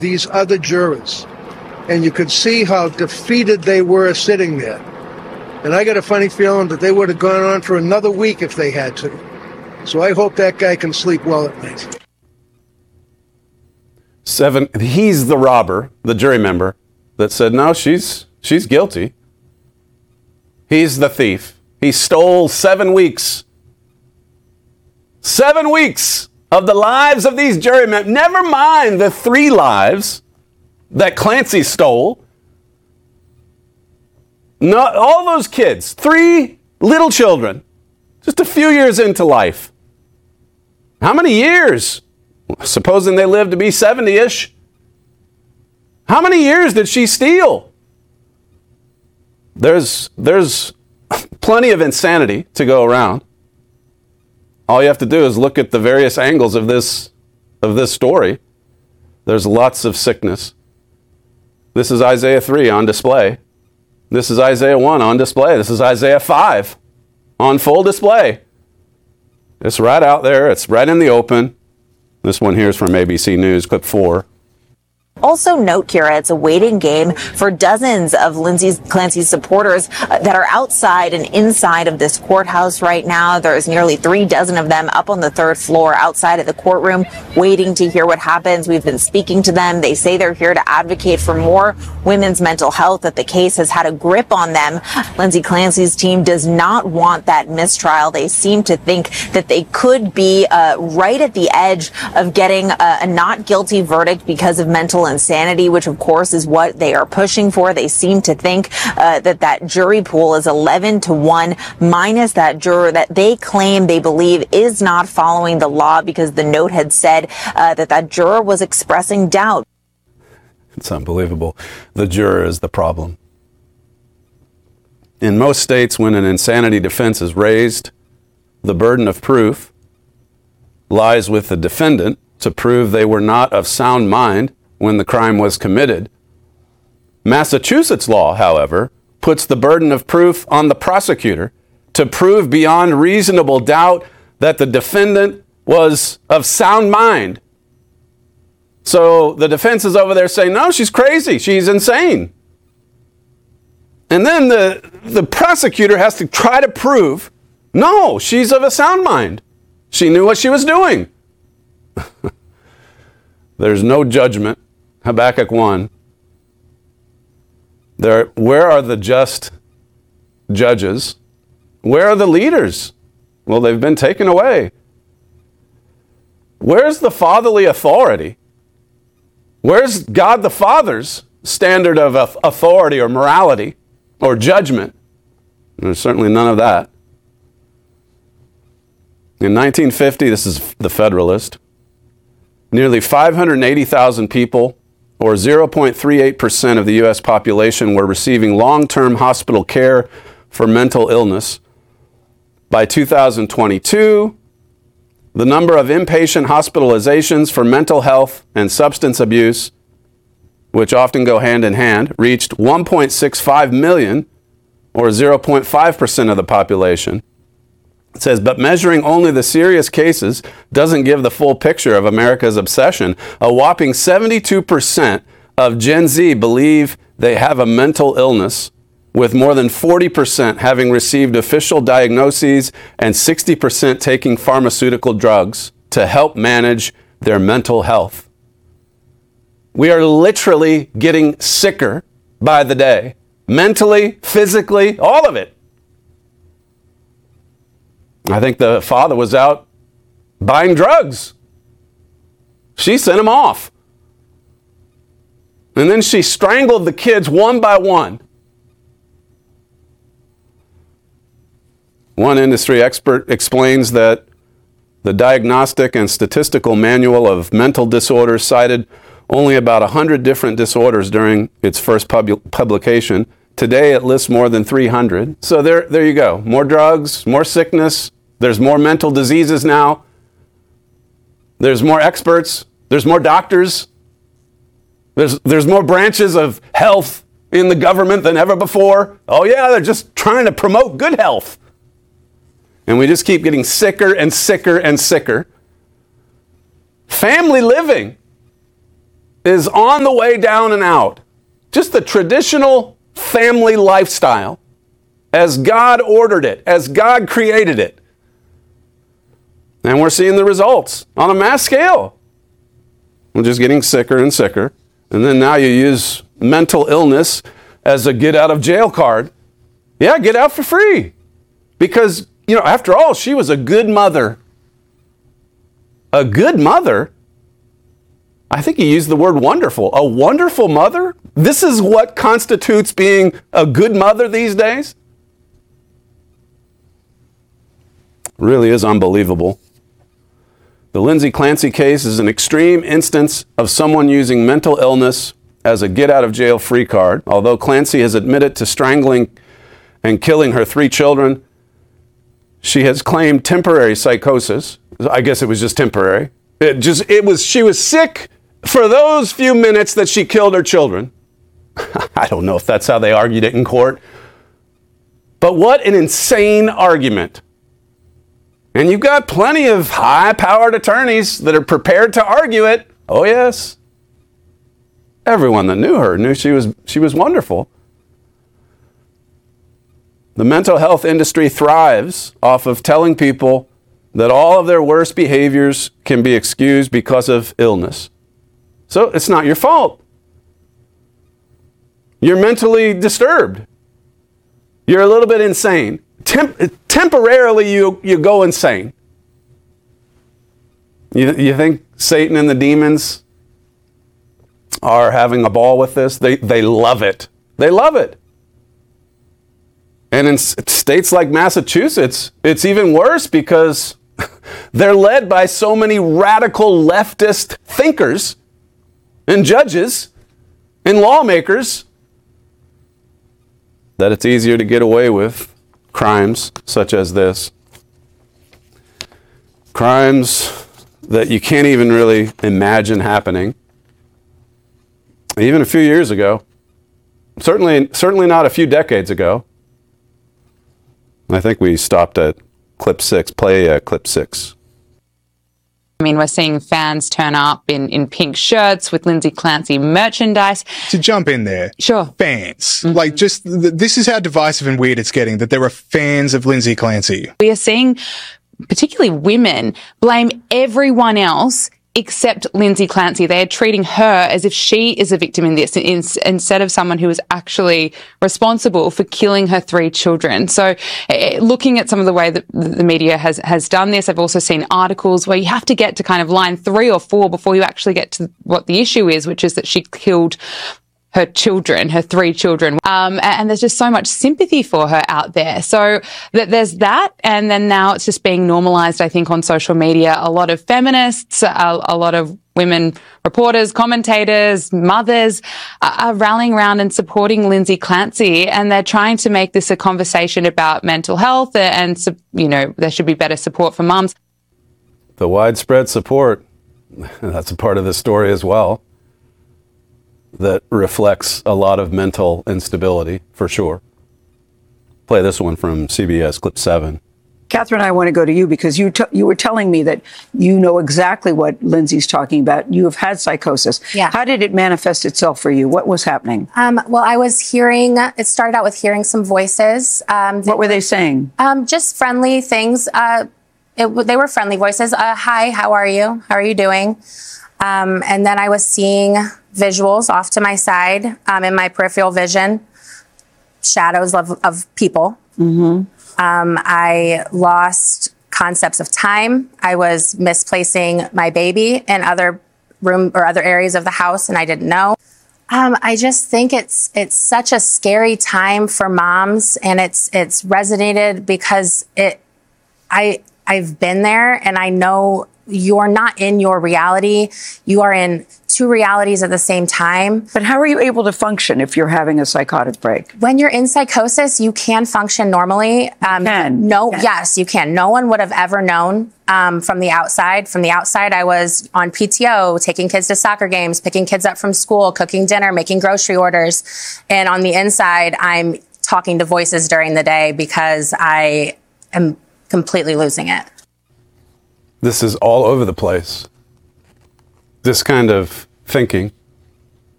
these other jurors, and you could see how defeated they were sitting there. And I got a funny feeling that they would have gone on for another week if they had to. So I hope that guy can sleep well at night. He's the robber, the jury member, that said, no, she's guilty. He's the thief. He stole 7 weeks. 7 weeks of the lives of these jury members. Never mind the 3 lives that Clancy stole. No, all those kids, 3 little children, just a few years into life. How many years? Supposing they lived to be 70-ish. How many years did she steal? There's plenty of insanity to go around. All you have to do is look at the various angles of this story. There's lots of sickness. This is Isaiah 3 on display. This is Isaiah 1 on display. This is Isaiah 5 on full display. It's right out there. It's right in the open. This one here is from ABC News, clip 4. Also note, Kira, it's a waiting game for dozens of Lindsay Clancy's supporters that are outside and inside of this courthouse right now. There's nearly 36 of them up on the 3rd floor outside of the courtroom waiting to hear what happens. We've been speaking to them. They say they're here to advocate for more women's mental health, that the case has had a grip on them. Lindsay Clancy's team does not want that mistrial. They seem to think that they could be right at the edge of getting a not guilty verdict because of mental insanity, which of course is what they are pushing for. They seem to think that jury pool is 11-1 minus that juror that they claim they believe is not following the law, because the note had said that juror was expressing doubt. It's unbelievable. The juror is the problem. In most states, when an insanity defense is raised, the burden of proof lies with the defendant to prove they were not of sound mind when the crime was committed. Massachusetts law, however, puts the burden of proof on the prosecutor to prove beyond reasonable doubt that the defendant was of sound mind. So the defense is over there saying, no, she's crazy, she's insane. And then the prosecutor has to try to prove, no, she's of a sound mind. She knew what she was doing. There's no judgment. Habakkuk 1. Where are the just judges? Where are the leaders? Well, they've been taken away. Where's the fatherly authority? Where's God the Father's standard of authority or morality or judgment? There's certainly none of that. In 1950, this is the Federalist, nearly 580,000 people, or 0.38% of the U.S. population, were receiving long-term hospital care for mental illness. By 2022, the number of inpatient hospitalizations for mental health and substance abuse, which often go hand in hand, reached 1.65 million, or 0.5% of the population. It says, but measuring only the serious cases doesn't give the full picture of America's obsession. A whopping 72% of Gen Z believe they have a mental illness, with more than 40% having received official diagnoses and 60% taking pharmaceutical drugs to help manage their mental health. We are literally getting sicker by the day. Mentally, physically, all of it. I think the father was out buying drugs. She sent him off. And then she strangled the kids one by one. One industry expert explains that the Diagnostic and Statistical Manual of Mental Disorders cited only about 100 different disorders during its first publication. Today, it lists more than 300. So there you go. More drugs, more sickness. There's more mental diseases now. There's more experts. There's more doctors. There's more branches of health in the government than ever before. Oh yeah, they're just trying to promote good health. And we just keep getting sicker and sicker and sicker. Family living. is on the way down and out. Just the traditional family lifestyle as God ordered it, as God created it. And we're seeing the results on a mass scale. We're just getting sicker and sicker. And then now you use mental illness as a get out of jail card. Yeah, get out for free. Because, after all, she was a good mother. A good mother? I think he used the word wonderful. A wonderful mother? This is what constitutes being a good mother these days? Really is unbelievable. The Lindsay Clancy case is an extreme instance of someone using mental illness as a get-out-of-jail-free card. Although Clancy has admitted to strangling and killing her 3 children, she has claimed temporary psychosis. I guess it was just temporary. She was sick for those few minutes that she killed her children. I don't know if that's how they argued it in court. But what an insane argument. And you've got plenty of high-powered attorneys that are prepared to argue it. Oh, yes. Everyone that knew her knew she was wonderful. The mental health industry thrives off of telling people that all of their worst behaviors can be excused because of illness. So it's not your fault. You're mentally disturbed. You're a little bit insane. Temporarily, you go insane. You think Satan and the demons are having a ball with this? They love it. They love it. And in states like Massachusetts, it's even worse because they're led by so many radical leftist thinkers and judges and lawmakers that it's easier to get away with crimes such as this. Crimes that you can't even really imagine happening. Even a few years ago. Certainly not a few decades ago. I think we stopped at clip 6. Play clip 6. I mean, we're seeing fans turn up in pink shirts with Lindsay Clancy merchandise. To jump in there. Sure. Fans. Mm-hmm. This is how divisive and weird it's getting, that there are fans of Lindsay Clancy. We are seeing particularly women blame everyone else except Lindsay Clancy. They are treating her as if she is a victim in this instead of someone who is actually responsible for killing her 3 children. So looking at some of the way that the media has done this, I've also seen articles where you have to get to kind of line 3 or 4 before you actually get to what the issue is, which is that she killed her children, her 3 children. And there's just so much sympathy for her out there. So there's that. And then now it's just being normalized, I think, on social media. A lot of feminists, a lot of women reporters, commentators, mothers are rallying around and supporting Lindsay Clancy. And they're trying to make this a conversation about mental health and there should be better support for mums. The widespread support, that's a part of the story as well. That reflects a lot of mental instability, for sure. Play this one from CBS, clip 7. Catherine, I want to go to you because you were telling me that you know exactly what Lindsay's talking about. You have had psychosis. Yeah. How did it manifest itself for you? What was happening? Well, I was hearing, it started out with hearing some voices. What were they saying? Just friendly things. They were friendly voices. Hi, how are you? How are you doing? And then I was seeing visuals off to my side in my peripheral vision, shadows of people. Mm-hmm. I lost concepts of time. I was misplacing my baby in other areas of the house, and I didn't know. I just think it's such a scary time for moms, and it's resonated because I've been there, and I know you're not in your reality. You are in 2 realities at the same time. But how are you able to function if you're having a psychotic break? When you're in psychosis, you can function normally. Yes, you can. No one would have ever known from the outside. From the outside, I was on PTO, taking kids to soccer games, picking kids up from school, cooking dinner, making grocery orders. And on the inside, I'm talking to voices during the day because I am completely losing it. This is all over the place. This kind of thinking